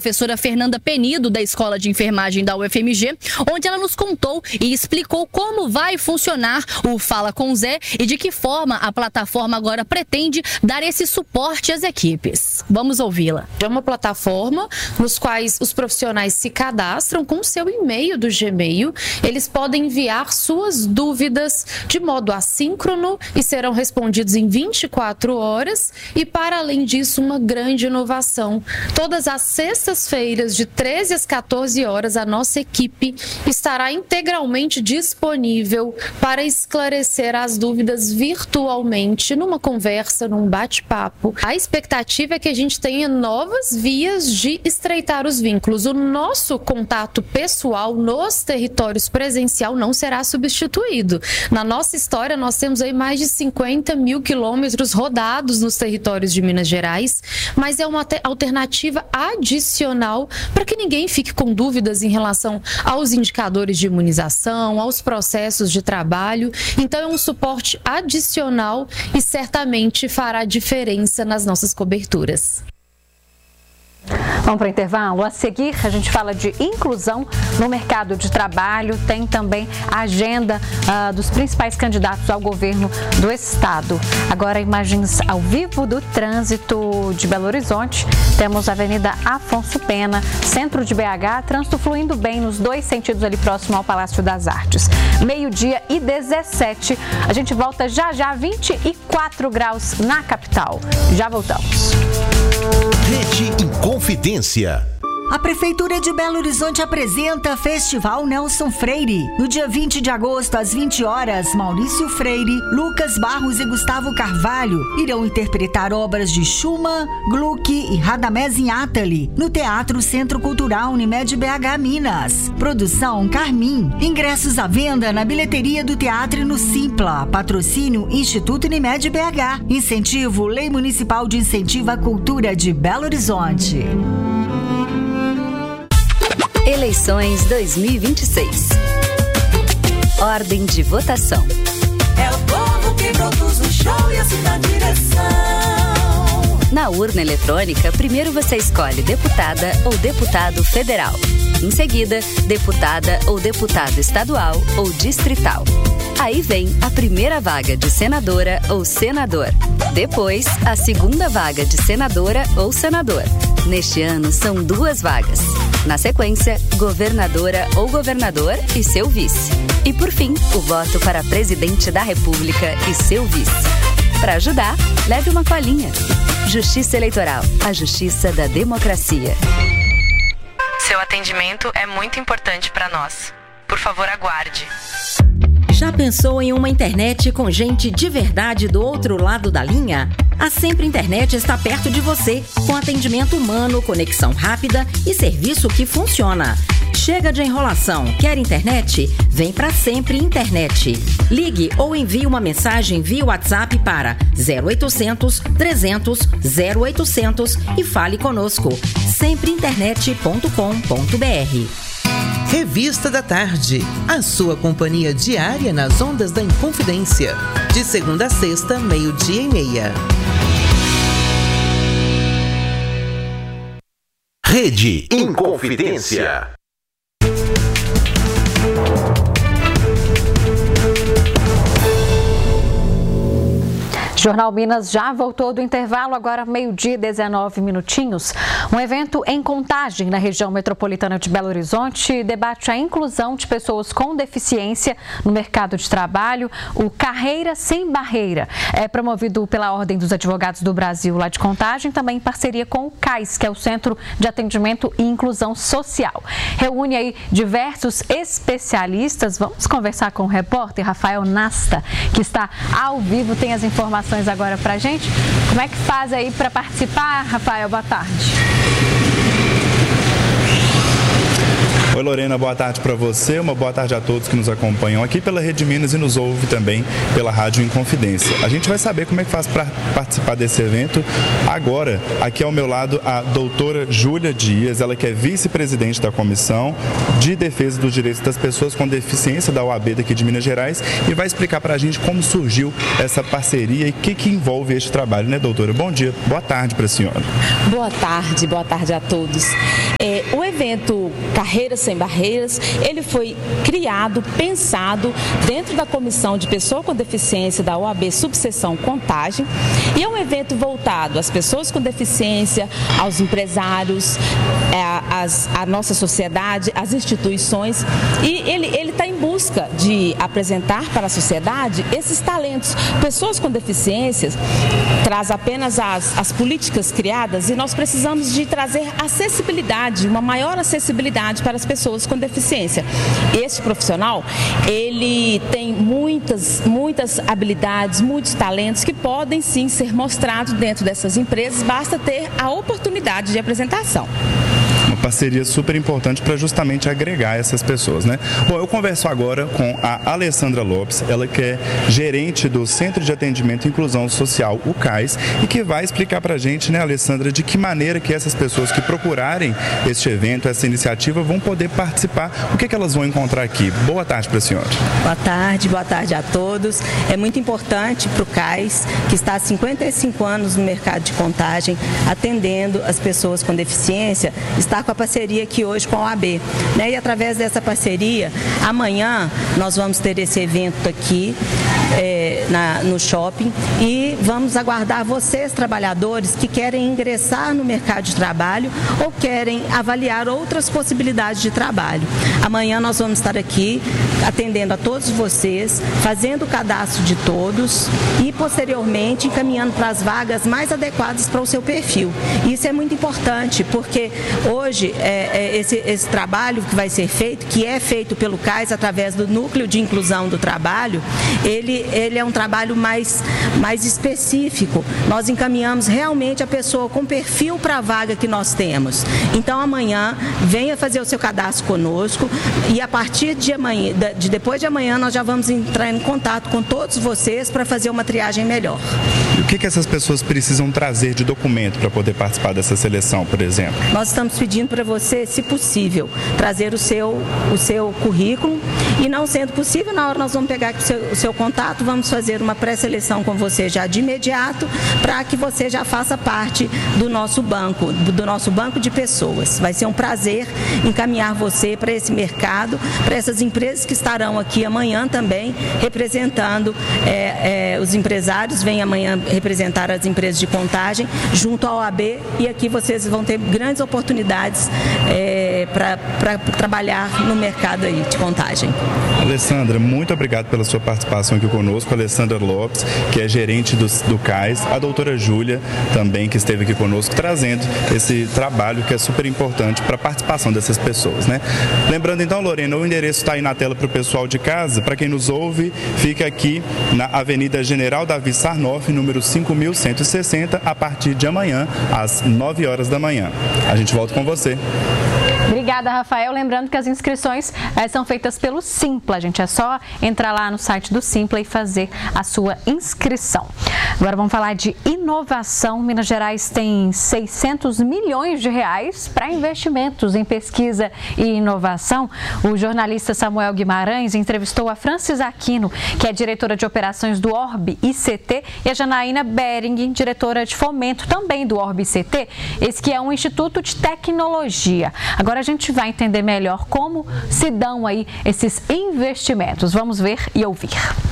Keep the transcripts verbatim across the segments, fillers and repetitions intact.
professora Fernanda Penido, da Escola de Enfermagem da U F M G, onde ela nos contou e explicou como vai funcionar o Fala com Zé e de que forma a plataforma agora pretende dar esse suporte às equipes. Vamos ouvi-la. É uma plataforma nos quais os profissionais se cadastram com o seu e-mail do Gmail. Eles podem enviar suas dúvidas de modo assíncrono e serão respondidos em vinte e quatro horas. E, para além disso, uma grande inovação. Todas as sextas-feiras, de treze às quatorze horas, a nossa equipe estará integralmente disponível para esclarecer as dúvidas virtualmente, numa conversa, num bate-papo. A expectativa é que a gente tenha novas vias de estreitar os vínculos. O nosso contato pessoal nos territórios presencial não será substituído. Na nossa história, nós temos aí mais de cinquenta mil quilômetros rodados nos territórios de Minas Gerais, mas é uma alternativa adicional para que ninguém fique com dúvidas em relação aos indicadores de imunização, aos processos de trabalho. Então, é um suporte adicional e certamente fará diferença nas nossas coberturas. Vamos para o intervalo. A seguir, a gente fala de inclusão no mercado de trabalho. Tem também a agenda uh, dos principais candidatos ao governo do estado. Agora, imagens ao vivo do trânsito de Belo Horizonte. Temos a Avenida Afonso Pena, centro de B H, trânsito fluindo bem nos dois sentidos ali próximo ao Palácio das Artes. Meio-dia e dezessete. A gente volta já já, vinte e quatro graus na capital. Já voltamos. Rede Inconfidência. A Prefeitura de Belo Horizonte apresenta Festival Nelson Freire. No dia vinte de agosto, às vinte horas, Maurício Freire, Lucas Barros e Gustavo Carvalho irão interpretar obras de Schumann, Gluck e Radamés Inátali no Teatro Centro Cultural Unimed B H Minas. Produção Carmim. Ingressos à venda na bilheteria do teatro e no Simpla. Patrocínio Instituto Unimed B H. Incentivo Lei Municipal de Incentivo à Cultura de Belo Horizonte. Eleições dois mil e vinte e seis. Ordem de votação. É o povo que produz o show e assim na direção. Na urna eletrônica, primeiro você escolhe deputada ou deputado federal. Em seguida, deputada ou deputado estadual ou distrital. Aí vem a primeira vaga de senadora ou senador. Depois, a segunda vaga de senadora ou senador. Neste ano, são duas vagas. Na sequência, governadora ou governador e seu vice. E, por fim, o voto para presidente da República e seu vice. Para ajudar, leve uma colinha. Justiça Eleitoral, a justiça da democracia. Seu atendimento é muito importante para nós. Por favor, aguarde. Já pensou em uma internet com gente de verdade do outro lado da linha? A Sempre Internet está perto de você, com atendimento humano, conexão rápida e serviço que funciona. Chega de enrolação. Quer internet? Vem pra Sempre Internet. Ligue ou envie uma mensagem via WhatsApp para zero oitocentos, trezentos, zero oitocentos e fale conosco. sempre internet ponto com ponto br. Revista da Tarde, a sua companhia diária nas ondas da Inconfidência. De segunda a sexta, meio-dia e meia. Rede Inconfidência. Jornal Minas já voltou do intervalo, agora meio-dia e dezenove minutinhos. Um evento em Contagem, na região metropolitana de Belo Horizonte, debate a inclusão de pessoas com deficiência no mercado de trabalho. O Carreira Sem Barreira é promovido pela Ordem dos Advogados do Brasil, lá de Contagem, também em parceria com o CAIS, que é o Centro de Atendimento e Inclusão Social. Reúne aí diversos especialistas. Vamos conversar com o repórter Rafael Nasta, que está ao vivo, tem as informações agora pra gente. Como é que faz aí para participar, Rafael? Boa tarde. Oi, Lorena, boa tarde para você, uma boa tarde a todos que nos acompanham aqui pela Rede Minas e nos ouve também pela Rádio Inconfidência. A gente vai saber como é que faz para participar desse evento agora. Aqui ao meu lado a doutora Júlia Dias, ela que é vice-presidente da Comissão de Defesa dos Direitos das Pessoas com Deficiência da O A B daqui de Minas Gerais, e vai explicar para a gente como surgiu essa parceria e o que, que envolve este trabalho, né, doutora? Bom dia, boa tarde para a senhora. Boa tarde, boa tarde a todos. É, o evento Carreiras Sem Barreiras, ele foi criado, pensado dentro da Comissão de Pessoa com Deficiência da O A B Subseção Contagem, e é um evento voltado às pessoas com deficiência, aos empresários, à, às, à nossa sociedade, às instituições, e ele ele está em busca de apresentar para a sociedade esses talentos. Pessoas com deficiências traz apenas as, as políticas criadas, e nós precisamos de trazer acessibilidade, uma maior acessibilidade para as pessoas com deficiência. Este profissional, ele tem muitas, muitas habilidades, muitos talentos que podem sim ser mostrados dentro dessas empresas, basta ter a oportunidade de apresentação. Uma parceria super importante para justamente agregar essas pessoas, né? Bom, eu converso agora com a Alessandra Lopes, ela que é gerente do Centro de Atendimento e Inclusão Social, o CAIS, e que vai explicar para a gente, né, Alessandra, de que maneira que essas pessoas que procurarem este evento, essa iniciativa, vão poder participar, o que, que elas vão encontrar aqui. Boa tarde para a senhora. Boa tarde, boa tarde a todos. É muito importante para o CAIS, que está há cinquenta e cinco anos no mercado de contagem, atendendo as pessoas com deficiência, está com a parceria aqui hoje com a O A B, né? E através dessa parceria, amanhã nós vamos ter esse evento aqui é, na, no shopping, e vamos aguardar vocês, trabalhadores, que querem ingressar no mercado de trabalho ou querem avaliar outras possibilidades de trabalho. Amanhã nós vamos estar aqui atendendo a todos vocês, fazendo o cadastro de todos e posteriormente encaminhando para as vagas mais adequadas para o seu perfil. Isso é muito importante, porque hoje é, é, esse, esse trabalho que vai ser feito, que é feito pelo CAIS através do Núcleo de Inclusão do Trabalho, ele, ele é um trabalho mais, mais específico. Nós encaminhamos realmente a pessoa com perfil para a vaga que nós temos. Então amanhã venha fazer o seu cadastro conosco, e a partir de amanhã, de depois de amanhã, nós já vamos entrar em contato com todos vocês para fazer uma triagem melhor. E o que, que essas pessoas precisam trazer de documento para poder participar dessa seleção, por exemplo? Nós estamos pedindo para você, se possível, trazer o seu, o seu currículo, e não sendo possível, na hora nós vamos pegar o seu, o seu contato, vamos fazer uma pré-seleção com você já de imediato, para que você já faça parte do nosso banco, do nosso banco de pessoas. Vai ser um prazer encaminhar você para esse mercado, para essas empresas que estarão aqui amanhã também, representando é, é, os empresários, vêm amanhã representar as empresas de contagem junto à O A B, e aqui vocês vão ter grandes oportunidades é, para trabalhar no mercado aí de contagem. Alessandra, muito obrigado pela sua participação aqui conosco. Alessandra Lopes, que é gerente do, do CAIS, a doutora Júlia também, que esteve aqui conosco, trazendo esse trabalho que é super importante para a participação dessas pessoas, né? Lembrando então, Lorena, o endereço está aí na tela para o pessoal de casa. Para quem nos ouve, fica aqui na Avenida General Davi Sarnoff, número cinco mil cento e sessenta, a partir de amanhã, às nove horas da manhã. A gente volta com você. Obrigada, Rafael. Lembrando que as inscrições é, são feitas pelo Simpla, gente. É só entrar lá no site do Simpla e fazer a sua inscrição. Agora vamos falar de inovação. Minas Gerais tem seiscentos milhões de reais para investimentos em pesquisa e inovação. O jornalista Samuel Guimarães entrevistou a Francis Aquino, que é diretora de operações do Orbe I C T, e a Janaína Bering, diretora de fomento também do Orbe I C T, esse que é um instituto de tecnologia. Agora a gente vai entender melhor como se dão aí esses investimentos. Vamos ver e ouvir.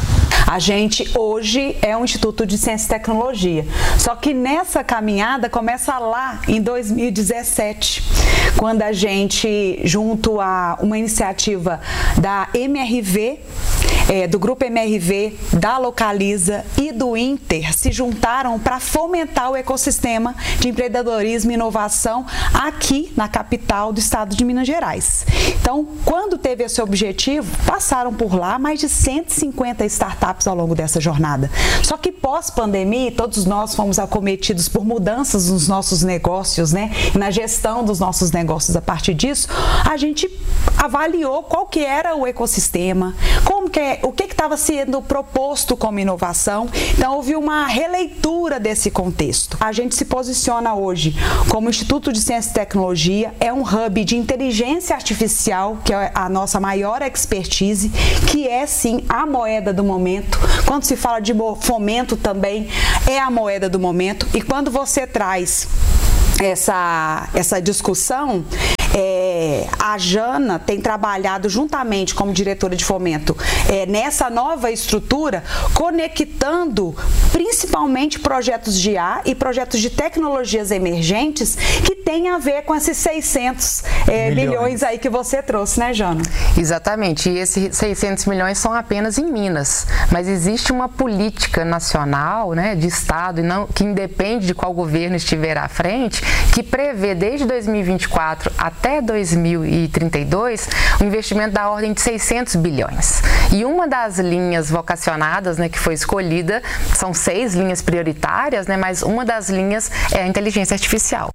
A gente hoje é um Instituto de Ciência e Tecnologia, só que nessa caminhada começa lá em dois mil e dezessete, quando a gente, junto a uma iniciativa da M R V, é, do Grupo M R V, da Localiza e do Inter se juntaram para fomentar o ecossistema de empreendedorismo e inovação aqui na capital do estado de Minas Gerais. Então, quando teve esse objetivo, passaram por lá mais de cento e cinquenta startups ao longo dessa jornada. Só que pós-pandemia, todos nós fomos acometidos por mudanças nos nossos negócios, né? Na gestão dos nossos negócios. A partir disso, a gente avaliou qual que era o ecossistema, como que é, o que estava sendo proposto como inovação. Então, houve uma releitura desse contexto. A gente se posiciona hoje como Instituto de Ciência e Tecnologia, é um hub de inteligência artificial, que é a nossa maior expertise, que é sim a moeda do momento. Quando se fala de fomento também, é a moeda do momento. E quando você traz essa, essa discussão, É, a Jana tem trabalhado juntamente como diretora de fomento é, nessa nova estrutura, conectando principalmente projetos de I A e projetos de tecnologias emergentes que tem a ver com esses seiscentos é, milhões. milhões aí que você trouxe, né, Jana? Exatamente, e esses seiscentos milhões são apenas em Minas, mas existe uma política nacional, né, de Estado, e não, que independe de qual governo estiver à frente, que prevê desde dois mil e vinte e quatro até até dois mil e trinta e dois, um investimento da ordem de seiscentos bilhões. E uma das linhas vocacionadas, né, que foi escolhida, são seis linhas prioritárias, né, mas uma das linhas é a inteligência artificial.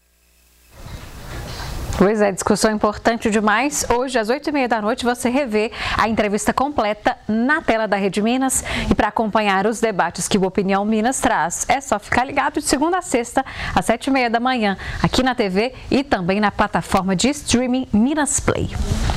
Pois é, discussão importante demais. Hoje, às oito e meia da noite, você revê a entrevista completa na tela da Rede Minas. E para acompanhar os debates que o Opinião Minas traz, é só ficar ligado de segunda a sexta, às sete e meia da manhã, aqui na T V e também na plataforma de streaming Minas Play.